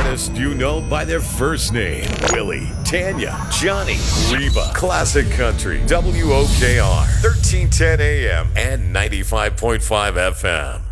artists you know by their first name. Willie, Tanya, Johnny, Reba. Classic Country, WOKR, 1310 AM and 95.5 FM.